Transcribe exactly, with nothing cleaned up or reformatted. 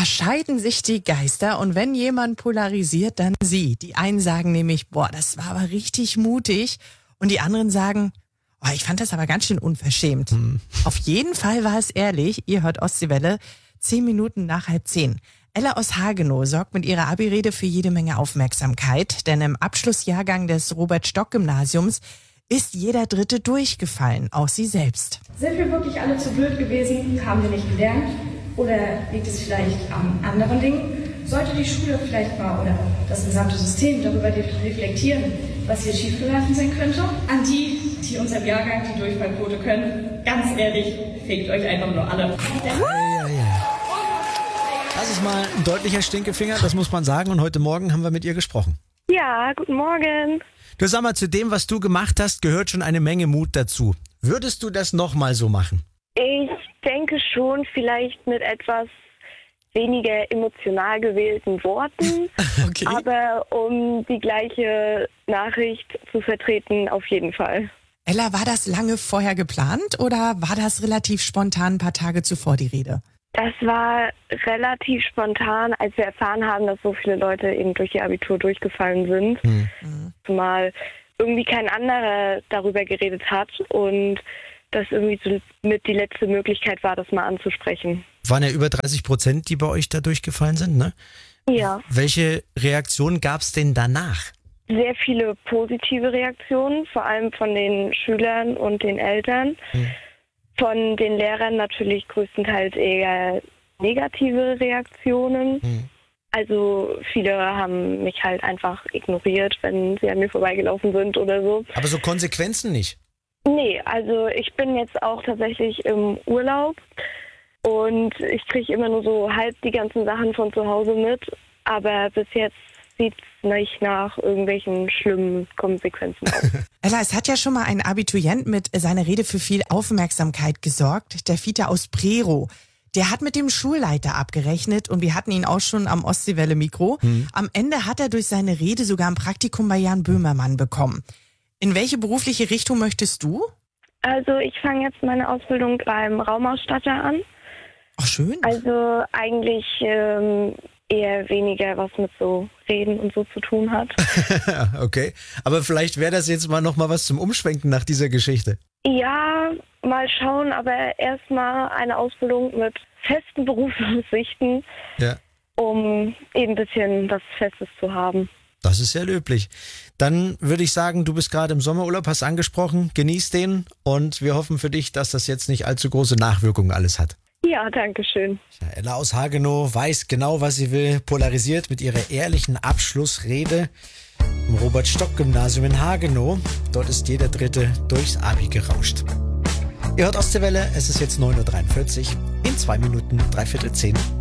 scheiden sich die Geister und wenn jemand polarisiert, dann sie. Die einen sagen nämlich, boah, das war aber richtig mutig und die anderen sagen, oh, ich fand das aber ganz schön unverschämt. Hm. Auf jeden Fall war es ehrlich. Ihr hört Ostseewelle, zehn Minuten nach halb zehn. Ella aus Hagenow sorgt mit ihrer Abi-Rede für jede Menge Aufmerksamkeit, denn im Abschlussjahrgang des Robert-Stock-Gymnasiums ist jeder Dritte durchgefallen, auch sie selbst. Sind wir wirklich alle zu blöd gewesen? Haben wir nicht gelernt? Oder liegt es vielleicht an anderen Dingen? Sollte die Schule vielleicht mal oder das gesamte System darüber reflektieren, was hier schiefgelaufen sein könnte? An die, die unserem Jahrgang die Durchfallquote können, ganz ehrlich, fickt euch einfach nur alle. Ja, ja. Das ist mal ein deutlicher Stinkefinger, das muss man sagen. Und heute Morgen haben wir mit ihr gesprochen. Ja, guten Morgen. Du, sag mal, zu dem, was du gemacht hast, gehört schon eine Menge Mut dazu. Würdest du das nochmal so machen? Ich denke schon, vielleicht mit etwas weniger emotional gewählten Worten. Okay. Aber um die gleiche Nachricht zu vertreten, auf jeden Fall. Ella, war das lange vorher geplant oder war das relativ spontan ein paar Tage zuvor die Rede? Das war relativ spontan, als wir erfahren haben, dass so viele Leute eben durch ihr Abitur durchgefallen sind. Mhm. Zumal irgendwie kein anderer darüber geredet hat und das irgendwie so mit die letzte Möglichkeit war, das mal anzusprechen. Waren ja über dreißig Prozent, die bei euch da durchgefallen sind, ne? Ja. Welche Reaktionen gab es denn danach? Sehr viele positive Reaktionen, vor allem von den Schülern und den Eltern. Mhm. Von den Lehrern natürlich größtenteils eher negative Reaktionen. Mhm. Also viele haben mich halt einfach ignoriert, wenn sie an mir vorbeigelaufen sind oder so. Aber so Konsequenzen nicht? Nee, also ich bin jetzt auch tatsächlich im Urlaub und ich kriege immer nur so halb die ganzen Sachen von zu Hause mit. Aber bis jetzt sieht es nicht nach irgendwelchen schlimmen Konsequenzen aus. Ella, es hat ja schon mal ein Abiturient mit seiner Rede für viel Aufmerksamkeit gesorgt, der Fiete aus Prerow. Der hat mit dem Schulleiter abgerechnet und wir hatten ihn auch schon am Ostseewelle-Mikro. Mhm. Am Ende hat er durch seine Rede sogar ein Praktikum bei Jan Böhmermann bekommen. In welche berufliche Richtung möchtest du? Also ich fange jetzt meine Ausbildung beim Raumausstatter an. Ach, schön. Also eigentlich ähm, eher weniger was mit so Reden und so zu tun hat. Okay, aber vielleicht wäre das jetzt mal noch mal was zum Umschwenken nach dieser Geschichte. Ja, mal schauen, aber erstmal eine Ausbildung mit festen Berufsaussichten, ja, um eben ein bisschen was Festes zu haben. Das ist sehr löblich. Dann würde ich sagen, du bist gerade im Sommerurlaub, hast angesprochen, genieß den und wir hoffen für dich, dass das jetzt nicht allzu große Nachwirkungen alles hat. Ja, danke schön. Ja, Ella aus Hagenow weiß genau, was sie will, polarisiert mit ihrer ehrlichen Abschlussrede im Robert-Stock-Gymnasium in Hagenow. Dort ist jeder Dritte durchs Abi gerauscht. Ihr hört Ostseewelle, es ist jetzt neun Uhr dreiundvierzig, in zwei Minuten, dreiviertel zehn.